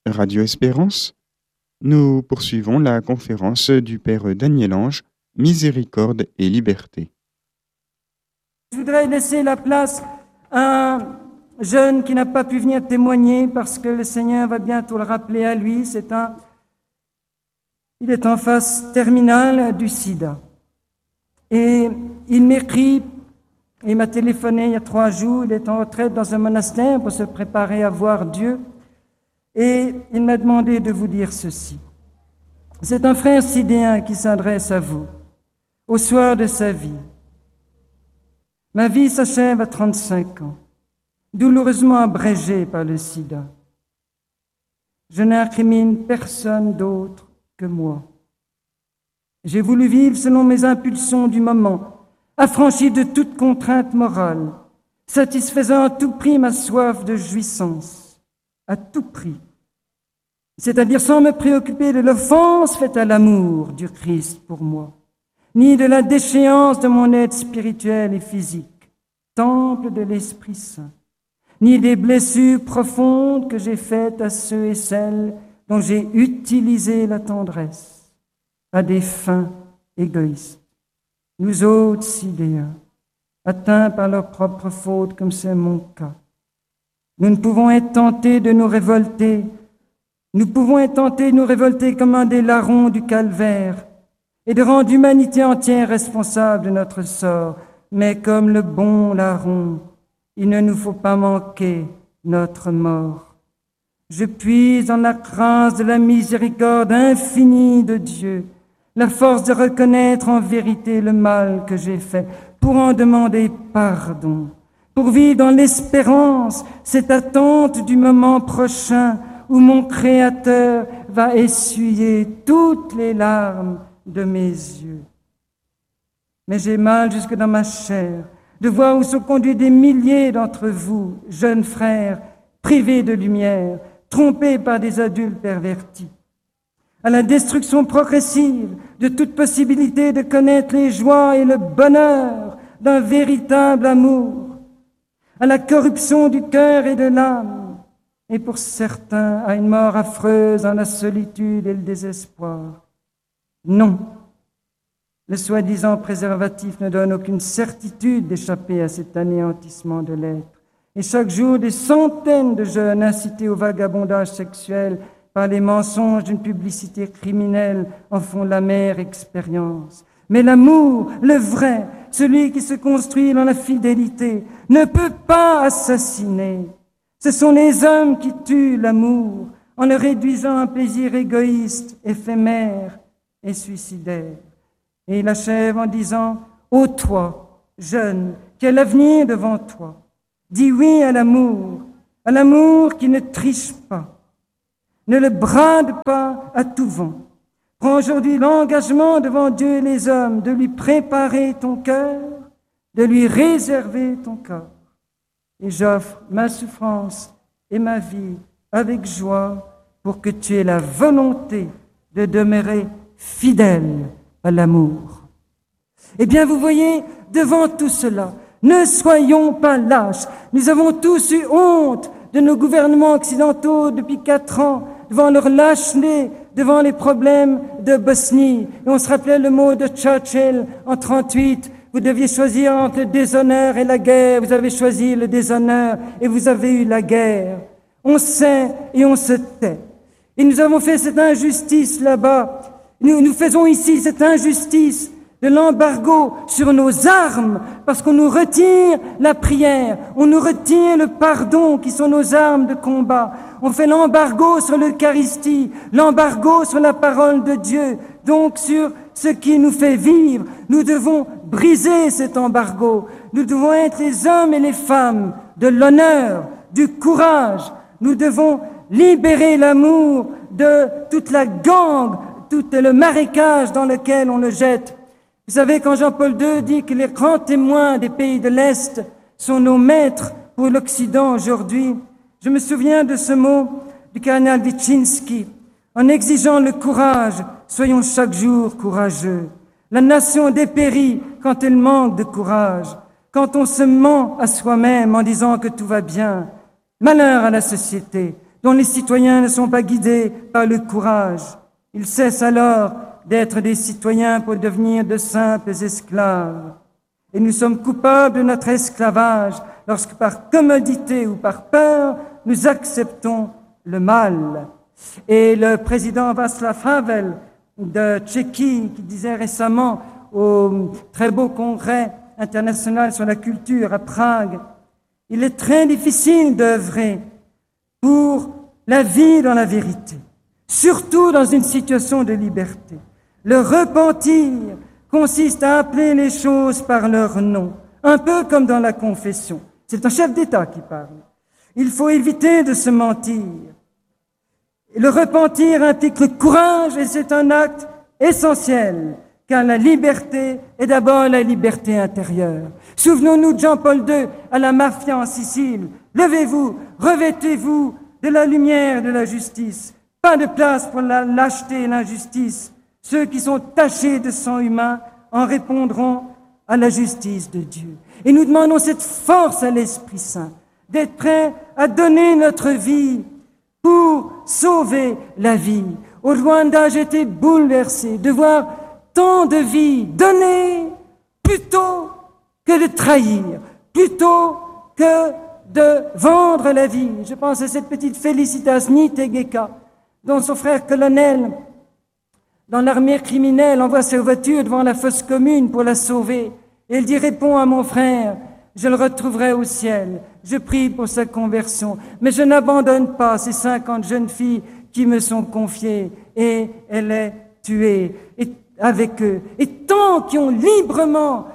Radio Espérance, nous poursuivons la conférence du Père Daniel Ange, Miséricorde et Liberté. Je voudrais laisser la place à un jeune qui n'a pas pu venir témoigner parce que le Seigneur va bientôt le rappeler à lui. Il est en phase terminale du sida. Et il m'écrit, il m'a téléphoné il y a 3 jours, il est en retraite dans un monastère pour se préparer à voir Dieu. Et il m'a demandé de vous dire ceci. C'est un frère sidéen qui s'adresse à vous, au soir de sa vie. Ma vie s'achève à 35 ans, douloureusement abrégée par le sida. Je n'incrimine personne d'autre que moi. J'ai voulu vivre selon mes impulsions du moment, affranchi de toute contrainte morale, satisfaisant à tout prix ma soif de jouissance, à tout prix, c'est-à-dire sans me préoccuper de l'offense faite à l'amour du Christ pour moi, ni de la déchéance de mon être spirituel et physique, temple de l'Esprit Saint, ni des blessures profondes que j'ai faites à ceux et celles dont j'ai utilisé la tendresse, à des fins égoïstes. Nous autres sidéens, atteints par leurs propres fautes comme c'est mon cas, nous ne pouvons être tentés de nous révolter. Nous pouvons être tentés de nous révolter comme un des larrons du calvaire et de rendre l'humanité entière responsable de notre sort. Mais comme le bon larron, il ne nous faut pas manquer notre mort. Je puise dans la grâce de la miséricorde infinie de Dieu la force de reconnaître en vérité le mal que j'ai fait pour en demander pardon, pour vivre dans l'espérance, cette attente du moment prochain où mon Créateur va essuyer toutes les larmes de mes yeux. Mais j'ai mal jusque dans ma chair de voir où sont conduits des milliers d'entre vous, jeunes frères, privés de lumière, trompés par des adultes pervertis, à la destruction progressive de toute possibilité de connaître les joies et le bonheur d'un véritable amour, à la corruption du cœur et de l'âme, et pour certains à une mort affreuse dans la solitude et le désespoir. Non, le soi-disant préservatif ne donne aucune certitude d'échapper à cet anéantissement de l'être. Et chaque jour, des centaines de jeunes incités au vagabondage sexuel par les mensonges d'une publicité criminelle en font l'amère expérience. Mais l'amour, le vrai, celui qui se construit dans la fidélité, ne peut pas assassiner. Ce sont les hommes qui tuent l'amour en le réduisant à un plaisir égoïste, éphémère et suicidaire. Et il achève en disant « Ô toi, jeune, qui as l'avenir devant toi, dis oui à l'amour qui ne triche pas. Ne le brade pas à tout vent. Prends aujourd'hui l'engagement devant Dieu et les hommes de lui préparer ton cœur, de lui réserver ton corps. Et j'offre ma souffrance et ma vie avec joie pour que tu aies la volonté de demeurer fidèle à l'amour. » Eh bien, vous voyez, devant tout cela, ne soyons pas lâches. Nous avons tous eu honte de nos gouvernements occidentaux depuis 4 ans, devant leur lâcheté, devant les problèmes de Bosnie. Et on se rappelait le mot de Churchill en 38. Vous deviez choisir entre le déshonneur et la guerre. Vous avez choisi le déshonneur et vous avez eu la guerre. On sait et on se tait. Et nous avons fait cette injustice là-bas. Nous faisons ici cette injustice de l'embargo sur nos armes parce qu'on nous retire la prière, on nous retire le pardon qui sont nos armes de combat. On fait l'embargo sur l'Eucharistie, l'embargo sur la parole de Dieu, donc sur ce qui nous fait vivre. Nous devons briser cet embargo. Nous devons être les hommes et les femmes de l'honneur, du courage. Nous devons libérer l'amour de toute la gangue, tout le marécage dans lequel on le jette. Vous savez, quand Jean-Paul II dit que les grands témoins des pays de l'Est sont nos maîtres pour l'Occident aujourd'hui, je me souviens de ce mot du cardinal Wyszynski. En exigeant le courage, soyons chaque jour courageux. La nation dépérit quand elle manque de courage, quand on se ment à soi-même en disant que tout va bien. Malheur à la société dont les citoyens ne sont pas guidés par le courage. Ils cessent alors d'être des citoyens pour devenir de simples esclaves. Et nous sommes coupables de notre esclavage lorsque par commodité ou par peur, nous acceptons le mal. Et le président Václav Havel de Tchéquie, qui disait récemment au très beau congrès international sur la culture à Prague, il est très difficile d'œuvrer pour la vie dans la vérité, surtout dans une situation de liberté. Le repentir consiste à appeler les choses par leur nom, un peu comme dans la confession. C'est un chef d'État qui parle. Il faut éviter de se mentir. Le repentir implique le courage et c'est un acte essentiel, car la liberté est d'abord la liberté intérieure. Souvenons-nous de Jean-Paul II à la mafia en Sicile. Levez-vous, revêtez-vous de la lumière de la justice. Pas de place pour la lâcheté et l'injustice. Ceux qui sont tachés de sang humain en répondront à la justice de Dieu. Et nous demandons cette force à l'Esprit Saint, d'être prêts à donner notre vie pour sauver la vie. Au Rwanda, j'ai été bouleversé de voir tant de vies données plutôt que de trahir, plutôt que de vendre la vie. Je pense à cette petite Félicitas Nitegeka, dont son frère colonel, dans l'armée criminelle, envoie sa voiture devant la fosse commune pour la sauver. Et elle dit, réponds à mon frère, je le retrouverai au ciel. Je prie pour sa conversion, mais je n'abandonne pas ces 50 jeunes filles qui me sont confiées. Et elle est tuée avec eux. Et tant qui ont librement,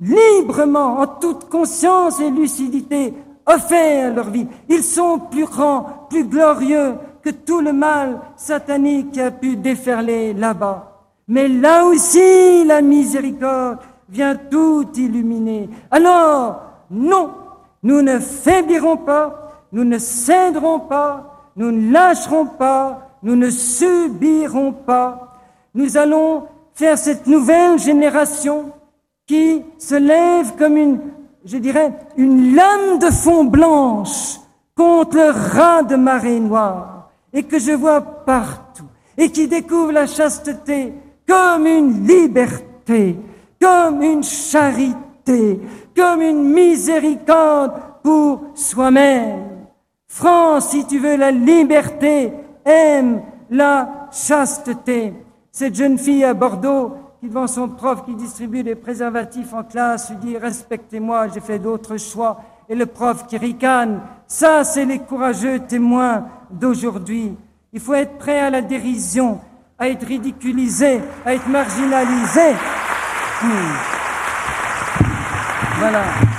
en toute conscience et lucidité, offert leur vie, ils sont plus grands, plus glorieux que tout le mal satanique qui a pu déferler là-bas. Mais là aussi, la miséricorde vient tout illuminer. Alors, non, nous ne faiblirons pas, nous ne céderons pas, nous ne lâcherons pas, nous ne subirons pas. Nous allons faire cette nouvelle génération qui se lève comme une lame de fond blanche contre le raz de marée noire et que je vois partout et qui découvre la chasteté comme une liberté, comme une charité, comme une miséricorde pour soi-même. France, si tu veux la liberté, aime la chasteté. Cette jeune fille à Bordeaux, qui devant son prof qui distribue des préservatifs en classe, lui dit « Respectez-moi, j'ai fait d'autres choix ». Et le prof qui ricane, ça c'est les courageux témoins d'aujourd'hui. Il faut être prêt à la dérision, à être ridiculisé, à être marginalisé. Voilà.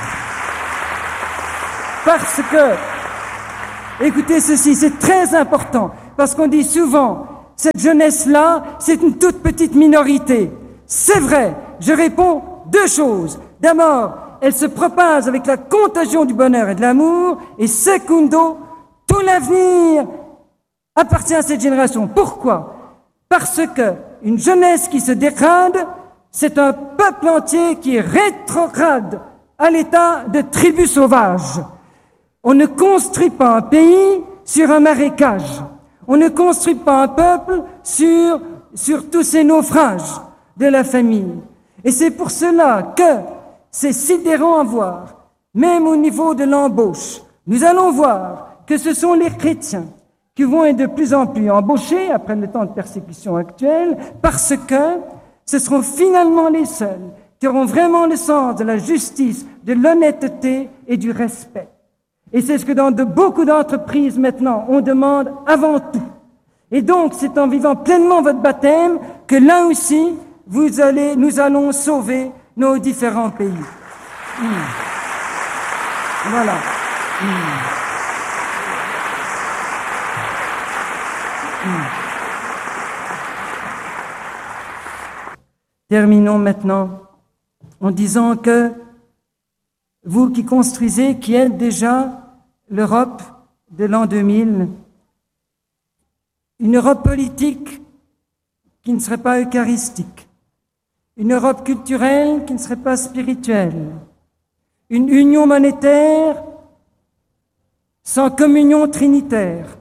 Parce que, écoutez ceci, c'est très important, parce qu'on dit souvent, cette jeunesse-là, c'est une toute petite minorité. C'est vrai, je réponds deux choses. D'abord, elle se propage avec la contagion du bonheur et de l'amour, et secundo, tout l'avenir appartient à cette génération. Pourquoi? Parce que une jeunesse qui se dégrade, c'est un peuple entier qui est rétrograde à l'état de tribu sauvage. On ne construit pas un pays sur un marécage. On ne construit pas un peuple sur tous ces naufrages de la famille. Et c'est pour cela que c'est sidérant à voir, même au niveau de l'embauche. Nous allons voir que ce sont les chrétiens qui vont être de plus en plus embauchés après le temps de persécution actuel, parce que ce seront finalement les seuls qui auront vraiment le sens de la justice, de l'honnêteté et du respect. Et c'est ce que dans beaucoup d'entreprises maintenant, on demande avant tout. Et donc, c'est en vivant pleinement votre baptême que là aussi, nous allons sauver nos différents pays. Voilà. Terminons maintenant en disant que vous qui construisez, qui êtes déjà l'Europe de l'an 2000, une Europe politique qui ne serait pas eucharistique, une Europe culturelle qui ne serait pas spirituelle, une union monétaire sans communion trinitaire,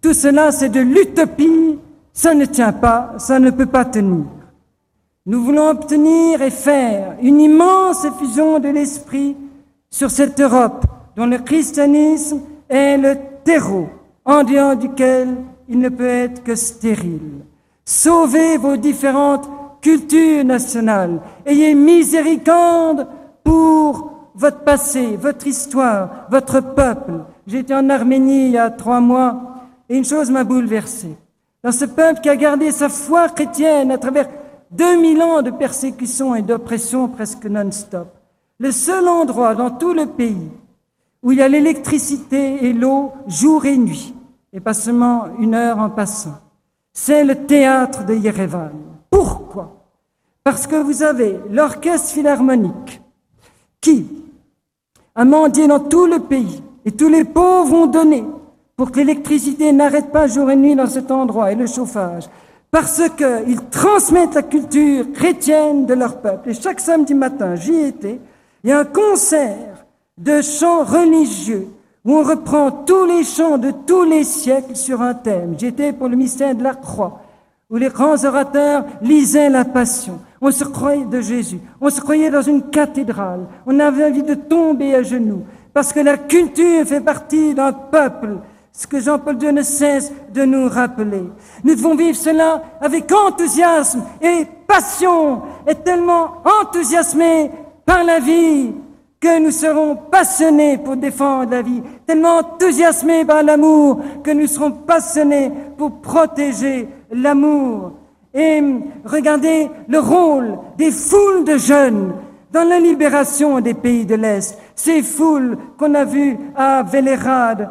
Tout cela, c'est de l'utopie. Ça ne tient pas, ça ne peut pas tenir. Nous voulons obtenir et faire une immense effusion de l'esprit sur cette Europe dont le christianisme est le terreau, en dehors duquel il ne peut être que stérile. Sauvez vos différentes cultures nationales. Ayez miséricorde pour votre passé, votre histoire, votre peuple. J'étais en Arménie il y a 3 mois et une chose m'a bouleversé. Dans ce peuple qui a gardé sa foi chrétienne à travers 2000 ans de persécution et d'oppression presque non-stop. Le seul endroit dans tout le pays où il y a l'électricité et l'eau jour et nuit, et pas seulement 1 heure en passant, c'est le théâtre de Yerevan. Pourquoi? Parce que vous avez l'orchestre philharmonique qui a mendié dans tout le pays, et tous les pauvres ont donné pour que l'électricité n'arrête pas jour et nuit dans cet endroit, et le chauffage, parce qu'ils transmettent la culture chrétienne de leur peuple. Et chaque samedi matin, j'y étais, il y a un concert de chants religieux où on reprend tous les chants de tous les siècles sur un thème. J'étais pour le mystère de la croix, où les grands orateurs lisaient la Passion. On se croyait de Jésus, on se croyait dans une cathédrale, on avait envie de tomber à genoux, parce que la culture fait partie d'un peuple, ce que Jean-Paul II ne cesse de nous rappeler. Nous devons vivre cela avec enthousiasme et passion, et tellement enthousiasmés par la vie que nous serons passionnés pour défendre la vie, tellement enthousiasmés par l'amour que nous serons passionnés pour protéger l'amour. Et regardez le rôle des foules de jeunes dans la libération des pays de l'Est. Ces foules qu'on a vues à Véléhrad,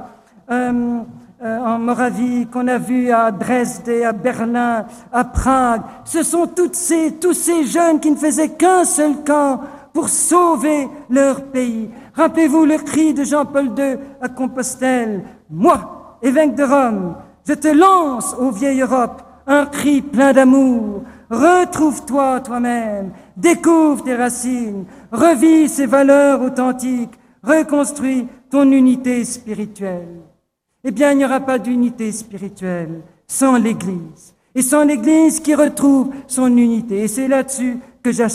en Moravie, qu'on a vues à Dresde, à Berlin, à Prague. Ce sont tous ces jeunes qui ne faisaient qu'un seul camp pour sauver leur pays. Rappelez-vous le cri de Jean-Paul II à Compostelle. Moi, évêque de Rome, je te lance, ô vieille Europe, un cri plein d'amour. Retrouve-toi toi-même, découvre tes racines, revis ces valeurs authentiques, reconstruis ton unité spirituelle. Eh bien, il n'y aura pas d'unité spirituelle sans l'Église. Et sans l'Église qui retrouve son unité. Et c'est là-dessus que j'achève.